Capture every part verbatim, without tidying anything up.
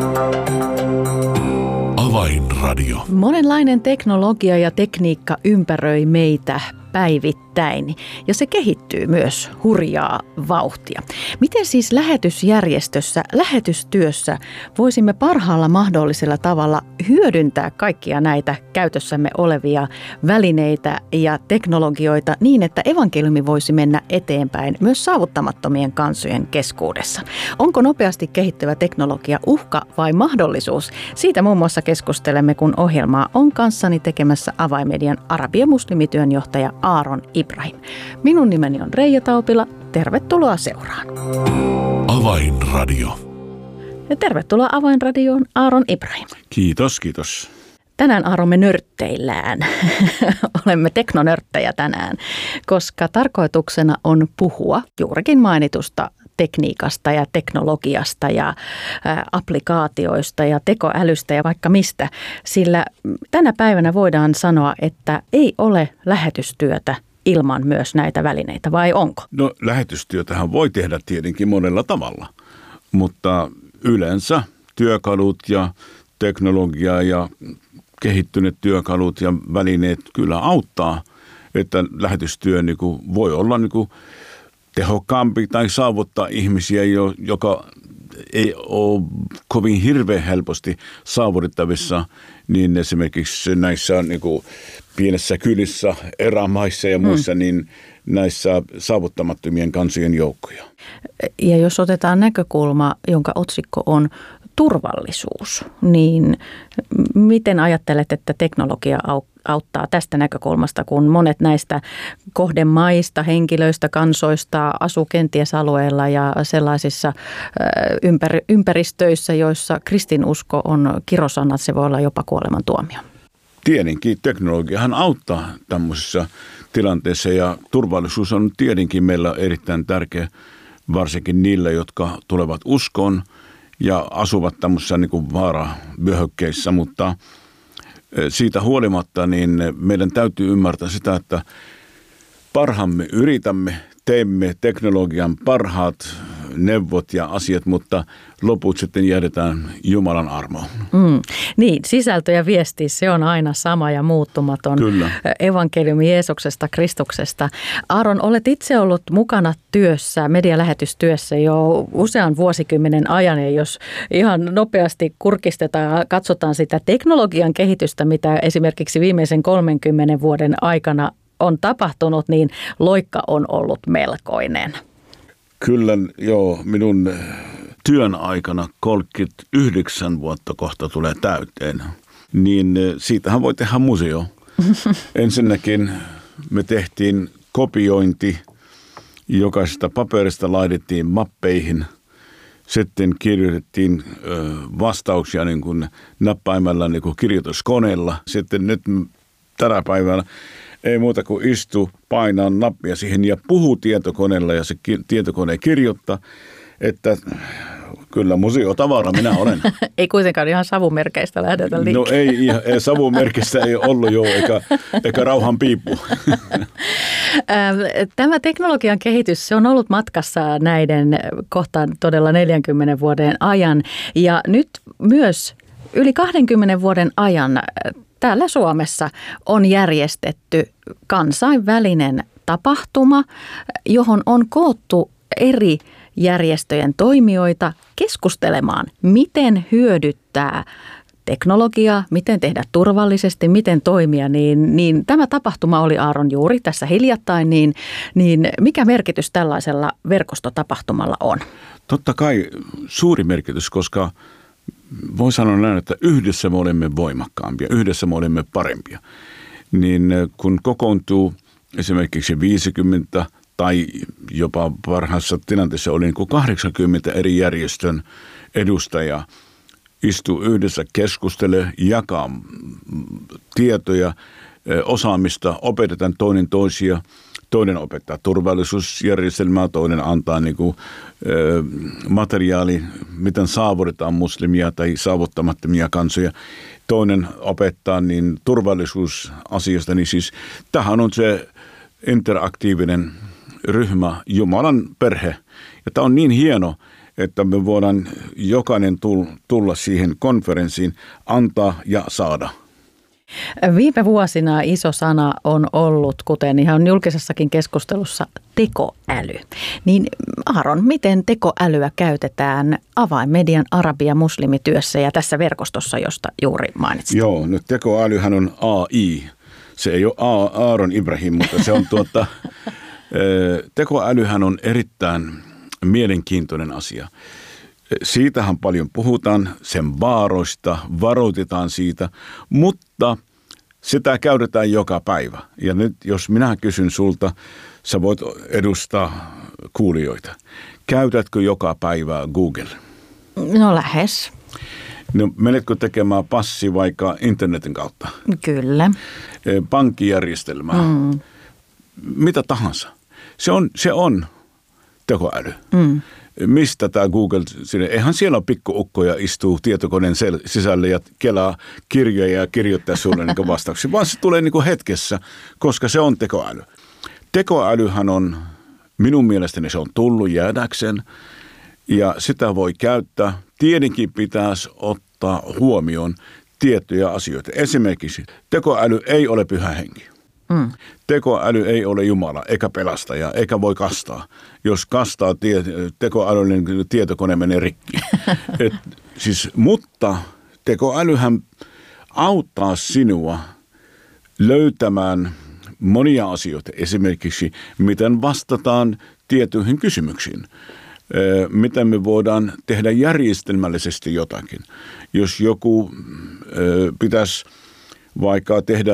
Avainradio. Monenlainen teknologia ja tekniikka ympäröi meitä päivittäin ja se kehittyy myös hurjaa vauhtia. Miten siis lähetysjärjestössä, lähetystyössä voisimme parhaalla mahdollisella tavalla hyödyntää kaikkia näitä käytössämme olevia välineitä ja teknologioita niin, että evankeliumi voisi mennä eteenpäin myös saavuttamattomien kansojen keskuudessa? Onko nopeasti kehittyvä teknologia uhka vai mahdollisuus? Siitä muun muassa keskustelemme, kun ohjelmaa on kanssani tekemässä Avainmedian arabia-muslimityönjohtaja Aaron Ibrahim. Minun nimeni on Reija Taupila. Tervetuloa seuraan. Avainradio. Ja tervetuloa Avainradioon, Aaron Ibrahim. Kiitos, kiitos. Tänään, Aaron, me nörtteillään. Olemme teknonörttejä tänään, koska tarkoituksena on puhua juurikin mainitusta tekniikasta ja teknologiasta ja ä, applikaatioista ja tekoälystä ja vaikka mistä. Sillä tänä päivänä voidaan sanoa, että ei ole lähetystyötä ilman myös näitä välineitä, vai onko? No lähetystyötähän voi tehdä tietenkin monella tavalla, mutta yleensä työkalut ja teknologia ja kehittyneet työkalut ja välineet kyllä auttaa, että lähetystyö niin kuin voi olla niin kuin tehokkaampi tai saavuttaa ihmisiä, joka ei ole kovin hirveän helposti saavutettavissa, niin esimerkiksi näissä niin kuin pienessä kylissä, erämaissa ja muissa, mm. niin näissä saavuttamattomien kansojen joukkoja. Ja jos otetaan näkökulma, jonka otsikko on turvallisuus, niin miten ajattelet, että teknologia auttaa tästä näkökulmasta, kun monet näistä kohdemaista, henkilöistä, kansoista asuu kenties alueella ja sellaisissa ympäristöissä, joissa kristinusko on kirosana, että se voi olla jopa kuolemantuomio? Tietenkin teknologiahan auttaa tämmöisessä tilanteessa ja turvallisuus on tietenkin meillä erittäin tärkeä, varsinkin niillä, jotka tulevat uskoon ja asuvat tämmöisissä niin kuin vaaravyöhykkeissä, mutta siitä huolimatta niin meidän täytyy ymmärtää sitä, että parhaamme yritämme, teemme teknologian parhaat neuvot ja asiat, mutta loput sitten jätetään Jumalan armoon. Mm. Niin, sisältö ja viesti, se on aina sama ja muuttumaton. Kyllä. Evankeliumi Jeesuksesta, Kristuksesta. Aaron, olet itse ollut mukana työssä, medialähetystyössä jo usean vuosikymmenen ajan, ja jos ihan nopeasti kurkistetaan ja katsotaan sitä teknologian kehitystä, mitä esimerkiksi viimeisen kolmenkymmenen vuoden aikana on tapahtunut, niin loikka on ollut melkoinen. Kyllä, joo. Minun työn aikana kolmekymmentäyhdeksän vuotta kohta tulee täyteen, niin siitähän voi tehdä museo. Ensinnäkin me tehtiin kopiointi, jokaisesta paperista laitettiin mappeihin. Sitten kirjoitettiin vastauksia niin kuin nappaimella niin kuin kirjoituskoneella. Sitten nyt tänä päivänä ei muuta kuin istu, painaa nappia siihen ja puhuu tietokoneella ja se ki- tietokone kirjoittaa, että kyllä museotavara minä olen. Ei kuitenkaan ihan savumerkeistä lähdetä liikkeelle. No ei, ei savumerkistä ei ollut jo, eikä, eikä rauhan piippu. Tämä teknologian kehitys, se on ollut matkassa näiden kohtaan todella neljänkymmenen vuoden ajan ja nyt myös yli kahdenkymmenen vuoden ajan täällä Suomessa on järjestetty kansainvälinen tapahtuma, johon on koottu eri järjestöjen toimijoita keskustelemaan, miten hyödyttää teknologiaa, miten tehdä turvallisesti, miten toimia, niin, niin tämä tapahtuma oli, Aaron, juuri tässä hiljattain, niin, niin mikä merkitys tällaisella verkostotapahtumalla on? Totta kai suuri merkitys, koska voi sanoa näin, että yhdessä me olemme voimakkaampia, yhdessä me olemme parempia. Niin kun kokoontuu esimerkiksi viisikymmentä tai jopa parhaassa tilanteessa oli niin kuin kahdeksankymmentä eri järjestön edustajaa, istuu yhdessä, keskustelee, jakaa tietoja, osaamista, opetetaan toinen toisia. Toinen opettaa turvallisuusjärjestelmää, toinen antaa niin kuin, ö, materiaali, miten saavutetaan muslimia tai saavuttamattomia kansoja. Toinen opettaa niin turvallisuusasiasta, niin siis tämähän on se interaktiivinen ryhmä, Jumalan perhe. Ja tämä on niin hieno, että me voidaan jokainen tulla siihen konferenssiin, antaa ja saada. Viime vuosina iso sana on ollut, kuten ihan julkisessakin keskustelussa, tekoäly. Niin Aaron, miten tekoälyä käytetään avainmedian arabia-muslimityössä ja tässä verkostossa, josta juuri mainitsit? Joo, nyt tekoälyhän on A I. Se ei ole Aaron Ibrahim, mutta se on tuota, tekoälyhän on erittäin mielenkiintoinen asia. Siitähän paljon puhutaan, sen vaaroista, varoitetaan siitä, mutta sitä käytetään joka päivä. Ja nyt jos minä kysyn sulta, sä voit edustaa kuulijoita. Käytätkö joka päivä Google? No lähes. No, menetkö tekemään passi vaikka internetin kautta? Kyllä. Pankkijärjestelmää. Mm. Mitä tahansa. Se on, se on tekoäly. Mm. Mistä tämä Google, eihän siellä ole pikkuukkoja istuu tietokoneen sisälle ja kelaa kirjoja ja kirjoittaa sulle niin vastauksia, vaan se tulee niin hetkessä, koska se on tekoäly. Tekoälyhän on, minun mielestäni se on tullut jäädäkseen ja sitä voi käyttää. Tietenkin pitäisi ottaa huomioon tiettyjä asioita. Esimerkiksi tekoäly ei ole pyhä henki. Mm. Tekoäly ei ole Jumala, eikä pelastaja, eikä voi kastaa. Jos kastaa, tie, tekoälyllinen tietokone menee rikki. Et, siis, mutta tekoälyhän auttaa sinua löytämään monia asioita. Esimerkiksi, miten vastataan tiettyihin kysymyksiin. Miten me voidaan tehdä järjestelmällisesti jotakin. Jos joku pitäisi vaikka tehdä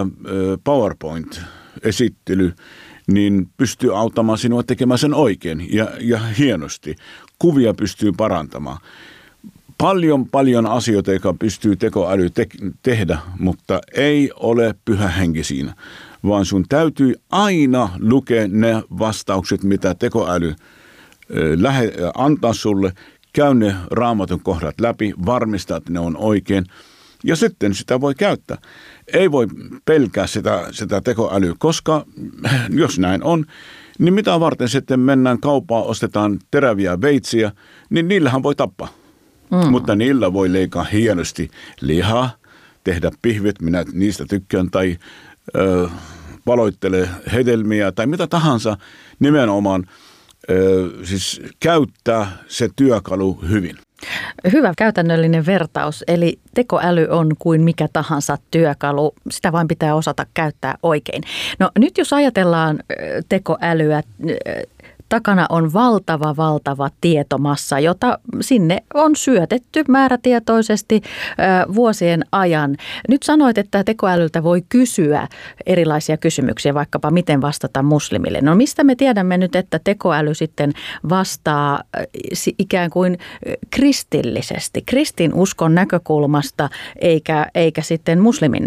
PowerPoint-esittely, niin pystyy auttamaan sinua tekemään sen oikein ja, ja hienosti. Kuvia pystyy parantamaan. Paljon, paljon asioita, jotka pystyy tekoäly te- tehdä, mutta ei ole pyhä henki siinä, vaan sun täytyy aina lukea ne vastaukset, mitä tekoäly lähe, antaa sulle. Käy ne Raamatun kohdat läpi, varmistaa, että ne on oikein. Ja sitten sitä voi käyttää. Ei voi pelkää sitä, sitä tekoälyä, koska jos näin on, niin mitä varten sitten mennään kauppaan, ostetaan teräviä veitsiä, niin niillähän voi tappaa. Mm. Mutta niillä voi leikkaa hienosti lihaa, tehdä pihvit, minä niistä tykkään, tai ö, paloittele hedelmiä tai mitä tahansa nimenomaan, ö, siis käyttää se työkalu hyvin. Hyvä käytännöllinen vertaus, eli tekoäly on kuin mikä tahansa työkalu, sitä vain pitää osata käyttää oikein. No nyt jos ajatellaan tekoälyä, takana on valtava, valtava tietomassa, jota sinne on syötetty määrätietoisesti vuosien ajan. Nyt sanoit, että tekoälyltä voi kysyä erilaisia kysymyksiä, vaikkapa miten vastata muslimille. No mistä me tiedämme nyt, että tekoäly sitten vastaa ikään kuin kristillisesti, kristinuskon näkökulmasta, eikä, eikä sitten muslimin